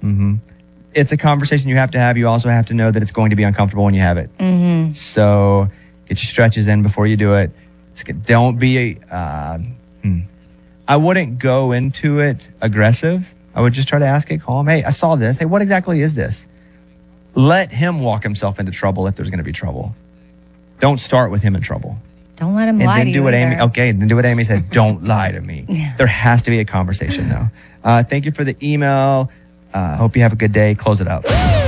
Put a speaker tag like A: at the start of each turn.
A: It's a conversation you have to have. You also have to know that it's going to be uncomfortable when you have it. So get your stretches in before you do it. Don't be, I wouldn't go into it aggressive. I would just try to ask it calm. Hey, I saw this. Hey, what exactly is this? Let him walk himself into trouble if there's going to be trouble. Don't start with him in trouble.
B: Don't let him lie to you
A: Then do what Amy said. Don't lie to me. There has to be a conversation, though. Thank you for the email. Hope you have a good day. Close it out.